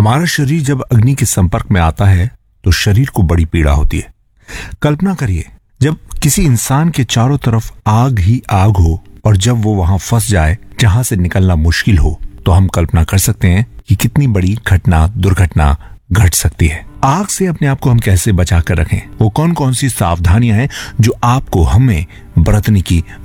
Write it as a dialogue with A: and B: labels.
A: हमारा शरीर जब अग्नि के संपर्क में आता है तो शरीर को बड़ी पीड़ा होती है। कल्पना करिए, जब किसी इंसान के चारों तरफ आग ही आग हो और जब वो वहां फंस जाए जहां से निकलना मुश्किल हो, तो हम कल्पना कर सकते हैं कि कितनी बड़ी दुर्घटना घट सकती है। आग से अपने आप को हम कैसे बचा कर रखें, वो कौन कौन सी सावधानियां हैं जो आपको हमें बरतने की